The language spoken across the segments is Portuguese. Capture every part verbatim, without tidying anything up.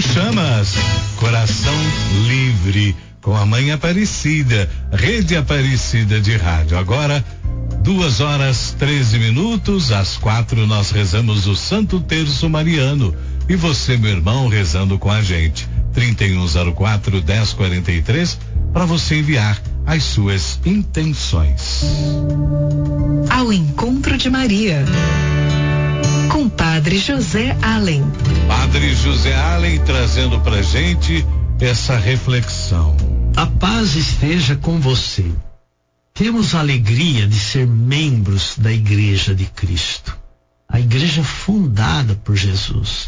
No Chamas, Coração Livre, com a Mãe Aparecida, Rede Aparecida de Rádio. Agora, duas horas treze minutos, às quatro nós rezamos o Santo Terço Mariano. E você, meu irmão, rezando com a gente. trinta e um zero quatro, dez quarenta e três, para você enviar as suas intenções. Ao encontro de Maria, com Padre José Allen. Padre José Allen trazendo pra gente essa reflexão. A paz esteja com você. Temos a alegria de ser membros da Igreja de Cristo, a igreja fundada por Jesus.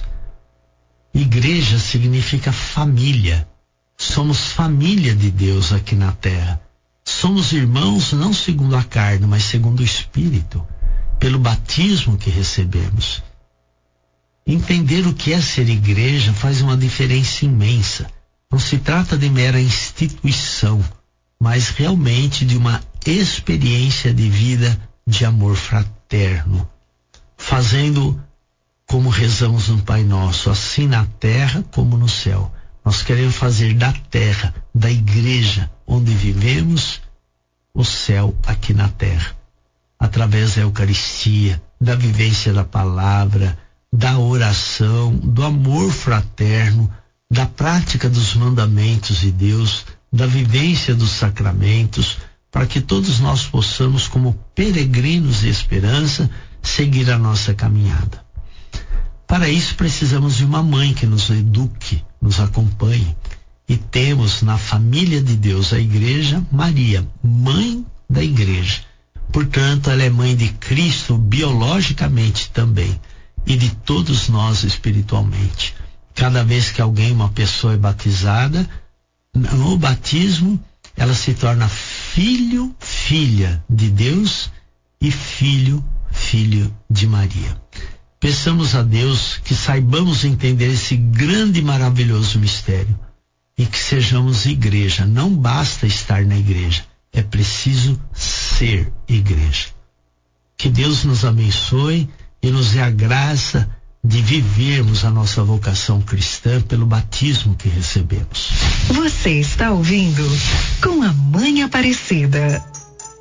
Igreja significa família. Somos família de Deus aqui na terra. Somos irmãos não segundo a carne, mas segundo o Espírito, pelo batismo que recebemos. Entender o que é ser igreja faz uma diferença imensa. Não se trata de mera instituição, mas realmente de uma experiência de vida de amor fraterno, fazendo como rezamos no Pai Nosso, assim na terra como no céu. Nós queremos fazer da terra, da igreja onde vivemos, o céu aqui na terra, através da Eucaristia, da vivência da palavra, da oração, do amor fraterno, da prática dos mandamentos de Deus, da vivência dos sacramentos, para que todos nós possamos, como peregrinos de esperança, seguir a nossa caminhada. Para isso precisamos de uma mãe que nos eduque, nos acompanhe. E temos na família de Deus, a Igreja, Maria, mãe da Igreja. Portanto, ela é mãe de Cristo biologicamente também, e de todos nós espiritualmente. Cada vez que alguém, uma pessoa é batizada, no batismo, ela se torna filho, filha de Deus e filho, filho de Maria. Peçamos a Deus que saibamos entender esse grande e maravilhoso mistério e que sejamos igreja. Não basta estar na igreja, é preciso ser igreja. Que Deus nos abençoe e nos dê a graça de vivermos a nossa vocação cristã pelo batismo que recebemos. Você está ouvindo Com a Mãe Aparecida.